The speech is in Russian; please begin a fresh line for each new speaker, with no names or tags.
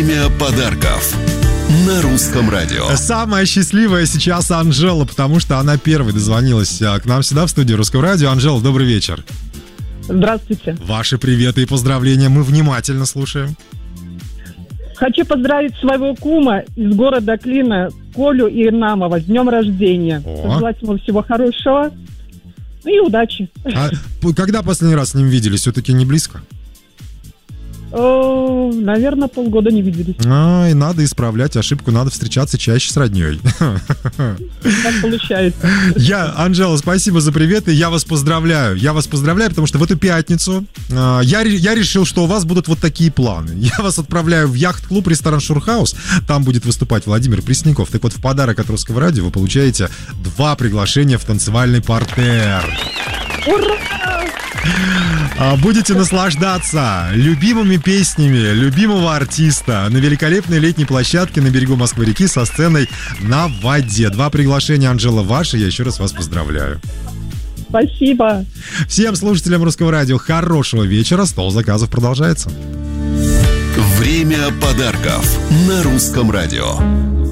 Время подарков на Русском радио.
Самая счастливая сейчас Анжела, потому что она первой дозвонилась к нам сюда, в студию Русского радио. Анжела, добрый вечер.
Здравствуйте.
Ваши приветы и поздравления мы внимательно слушаем.
Хочу поздравить своего кума из города Клина, Колю Ирнамова, с днем рождения. Пожелать ему всего хорошего и удачи.
А когда последний раз с ним виделись? Все-таки не близко?
Наверное, полгода не виделись.
И надо исправлять ошибку, надо встречаться чаще с родней.
Так получается.
Анжела, спасибо за приветы, я вас поздравляю. Потому что в эту пятницу я решил, что у вас будут вот такие планы. Я вас отправляю в яхт-клуб ресторан Шурхаус. Там будет выступать Владимир Пресняков. Так вот, в подарок от Русского радио вы получаете 2 приглашения в танцевальный партер.
Ура!
Будете наслаждаться любимыми песнями любимого артиста на великолепной летней площадке на берегу Москвы-реки со сценой на воде. 2 приглашения, Анжела, ваши. Я еще раз вас поздравляю.
Спасибо.
Всем слушателям Русского радио хорошего вечера. Стол заказов продолжается.
Время подарков на Русском радио.